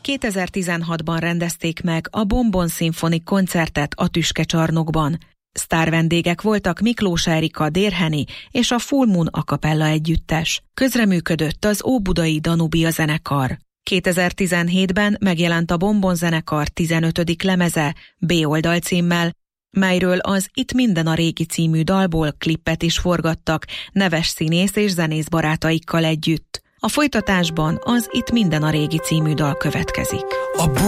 2016-ban rendezték meg a Bombon szimfonik koncertet a Tüske-csarnokban. Sztárvendégek voltak Miklós Erika Dérheni és a Full Moon a cappella együttes. Közreműködött az óbudai Danubia zenekar. 2017-ben megjelent a Bombon zenekar 15. lemeze B oldal címmel, melyről az Itt minden a régi című dalból klippet is forgattak neves színész és zenész barátaikkal együtt. A folytatásban az Itt minden a régi című dal következik.